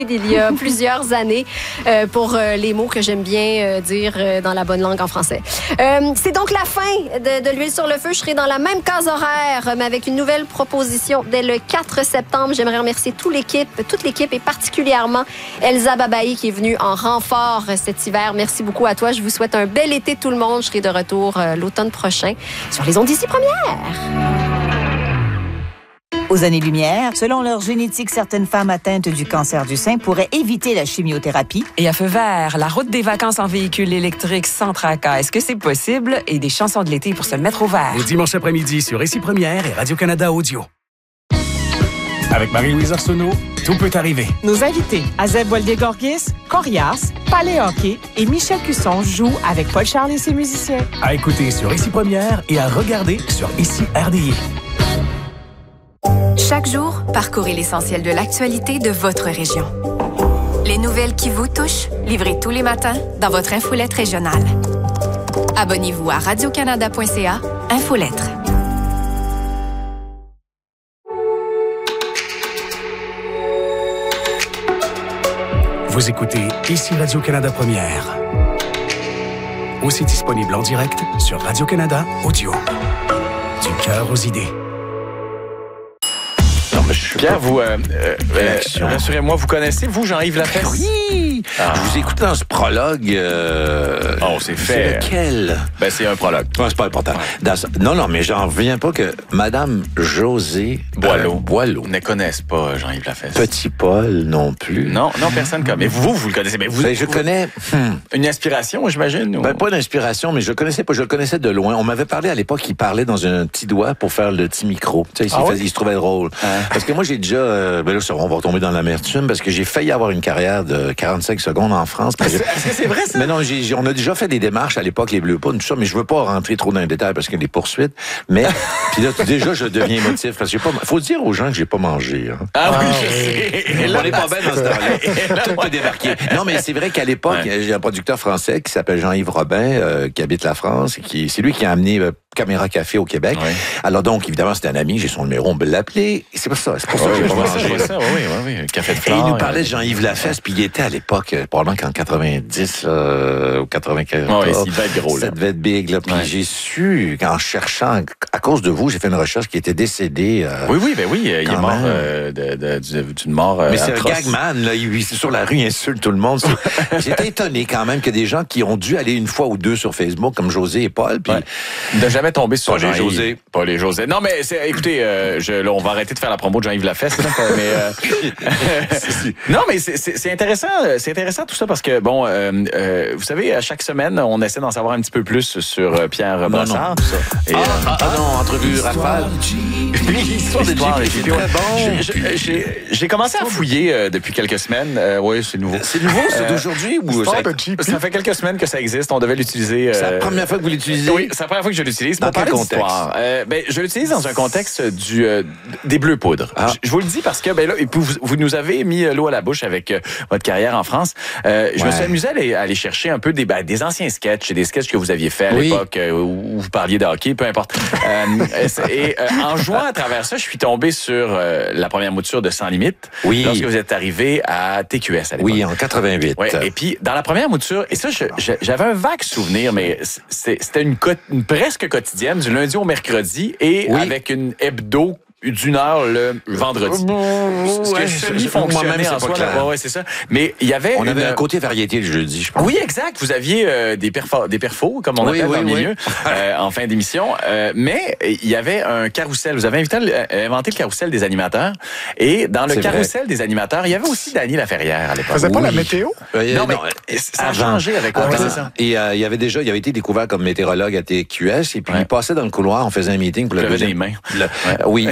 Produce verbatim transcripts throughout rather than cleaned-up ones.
il y a plusieurs années euh, pour euh, les mots que j'aime bien euh, dire euh, dans la bonne langue en français. Euh, c'est donc la fin de, de l'huile sur le feu. Je serai dans la même case horaire, mais avec une nouvelle proposition dès le quatre septembre. J'aimerais remercier toute l'équipe, toute l'équipe et particulièrement Elsa Babaï qui est venue en renfort cet hiver. Merci beaucoup à toi. Je vous souhaite un bel été tout le monde. Je serai de retour euh, l'automne prochain sur les ondes d'ici première. Aux années-lumière, selon leur génétique, certaines femmes atteintes du cancer du sein pourraient éviter la chimiothérapie. Et à feu vert, la route des vacances en véhicule électrique sans tracas. Est-ce que c'est possible? Et des chansons de l'été pour se mettre au vert. Le dimanche après-midi sur Ici Première et Radio-Canada Audio. Avec Marie-Louise Arsenault, tout peut arriver. Nos invités, Azeb Walde-Gorgis, Corias, Palais Hockey et Michel Cusson jouent avec Paul Charles et ses musiciens. À écouter sur Ici Première et à regarder sur Ici R D I. Chaque jour, parcourez l'essentiel de l'actualité de votre région. Les nouvelles qui vous touchent, livrées tous les matins dans votre infolette régionale. Abonnez-vous à radio-canada point c a, Infolettre. Vous écoutez Ici Radio-Canada Première. Aussi disponible en direct sur Radio-Canada Audio. Du cœur aux idées. Pierre, vous, euh, euh, euh, rassurez-moi, vous connaissez, vous, Jean-Yves Lafesse? Oui! Ah. Je vous écoute dans ce prologue. Euh, oh, c'est fait. C'est lequel? Ben, c'est un prologue. Non, c'est pas important. Ouais. Dans ce, non, non, mais j'en reviens pas que Madame Josée Boileau. Euh, Boileau. Ne connaissent pas Jean-Yves Lafesse. Petit Paul non plus. Non, non, personne comme. Mais vous, vous le connaissez. Mais vous, ben, je vous, connais. Hmm. Une inspiration, j'imagine? Ou... Ben, pas d'inspiration, mais je le connaissais pas. Je le connaissais de loin. On m'avait parlé à l'époque, il parlait dans un petit doigt pour faire le petit micro. Tu sais, il, ah faisait, ouais? il se trouvait drôle. Ah. Parce que moi, j'ai déjà. Euh, ben là, on va retomber dans l'amertume parce que j'ai failli avoir une carrière de quarante-cinq secondes en France. Est-ce que c'est vrai, ça? Mais non, j'ai, j'ai, on a déjà fait des démarches à l'époque, les Bleus Poudres, tout ça, mais je veux pas rentrer trop dans les détails parce qu'il y a des poursuites. Mais, puis là, déjà, je deviens émotif parce que j'ai pas, faut dire aux gens que j'ai pas mangé, hein. Ah oui, je sais. On n'est pas bien dans ce temps-là. Tout peut débarquer. Non, mais c'est vrai qu'à l'époque, ouais. j'ai un producteur français qui s'appelle Jean-Yves Robin, euh, qui habite la France, et qui, c'est lui qui a amené euh, Caméra Café au Québec. Ouais. Alors donc, évidemment, c'était un ami, j'ai son numéro, on peut l'appeler. C'est pas ça, c'est pour ça ouais, que j'ai pas mangé. mangé. Ça, oui, oui, oui. Café de fleurs. Et il nous parlait de Jean-Yves Lafesse, puis il était à l'époque, euh, probablement qu'en quatre-vingt-dix, là, ou quatre-vingt-quinze. Oui, il devait être gros, là. Ça devait être big, là. Puis ouais. j'ai su, en cherchant, à cause de vous, j'ai fait une recherche qui était décédé. Euh, oui, oui, ben oui, il est mort euh, de, de, de, d'une mort euh, Mais c'est atroce. un gagman, là. Il, sur la rue, il insulte tout le monde. J'étais étonné quand même que des gens qui ont dû aller une fois ou deux sur Facebook, comme José et Paul, puis... Ouais. De jamais tomber sur Jean-Yves. José. Pas les José. Non, mais c'est, écoutez, euh, je, là, on va arrêter de faire la promo de Jean-Yves Lafesse. Là, mais, euh, non, mais c'est, c'est, c'est intéressant. C'est intéressant tout ça parce que, bon, euh, euh, vous savez, à chaque semaine, on essaie d'en savoir un petit peu plus sur euh, Pierre Brassard. Et, ah, euh, ah, ah non, entrevue rafale. L'histoire de J P, c'est très bon. J'ai, j'ai, j'ai commencé à fouiller euh, depuis quelques semaines. Euh, oui, c'est nouveau. C'est nouveau, c'est d'aujourd'hui ou ça, ça fait quelques semaines que ça existe. On devait l'utiliser. Euh, c'est la première fois que vous l'utilisez? Oui, c'est la première fois que je l'utilise. Dans quel contexte? Euh, ben, je l'utilise dans un contexte du euh, des Bleus Poudres. Ah. Je, je vous le dis parce que ben là, et puis vous, vous nous avez mis l'eau à la bouche avec euh, votre carrière en France. Euh, je ouais. me suis amusé à aller, à aller chercher un peu des, ben, des anciens sketchs, des sketchs que vous aviez fait à oui. l'époque euh, où vous parliez de hockey, peu importe. euh, et euh, en jouant à travers ça, je suis tombé sur euh, la première mouture de Sans Limite oui. lorsque vous êtes arrivé à T Q S à l'époque. Oui, en quatre-vingt-huit. Ouais, et puis dans la première mouture, et ça, je, je, j'avais un vague souvenir, mais c'était une, une presque quotidienne du lundi au mercredi et oui. avec une hebdo d'une heure le vendredi. Ce ouais, que semi-fonctionnait en soi. Là, ouais, c'est ça. Mais il y avait... On une... avait un côté variété le jeudi, je pense. Oui, exact. Vous aviez euh, des, perfo- des perfos, comme on oui, appelle oui, dans le oui. milieu, euh, en fin d'émission. Euh, mais il y avait un carrousel. Vous avez invité, euh, inventé le carrousel des animateurs. Et dans le c'est carrousel vrai. des animateurs, il y avait aussi Dany Laferrière à l'époque. Faisait pas oui. la météo? Euh, non, mais non, ça a changé avec quoi? C'est ça. Et euh, il y avait déjà, il avait été découvert comme météorologue à T Q S. Et puis ouais. il passait dans le couloir, on faisait un meeting pour le deuxième. des mains. Le... Ouais. Oui.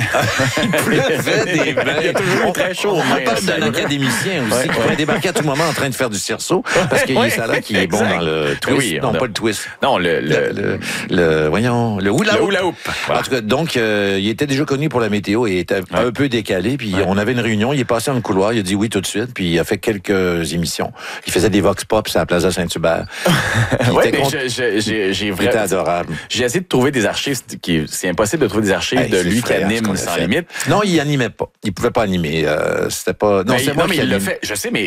Il fait des mains. Il y a toujours très chaud. On parle d'un académicien aussi ouais, qui ouais. pourrait débarquer à tout moment en train de faire du cerceau parce qu'il est ça là qui est bon dans le twist. Oui, non, a... pas le twist. Non, le... Le, le, le voyons, le hula hoop. Le hula hoop. Voilà. En tout cas, donc, euh, il était déjà connu pour la météo et était ouais. un peu décalé. Puis ouais. on avait une réunion, il est passé dans le couloir, il a dit oui tout de suite, puis il a fait quelques émissions. Il faisait des vox pop à la Plaza Saint-Hubert. Oui, mais contre... j'ai, j'ai, j'ai vraiment... Il était adorable. J'ai essayé de trouver des archives, qui... c'est impossible de trouver des archives hey, de lui qui anime Sans Limite. Non, il animait pas. Il pouvait pas animer. Euh, c'était pas. Non, mais, c'est non, moi mais qui il anime. l'a fait. Je sais, mais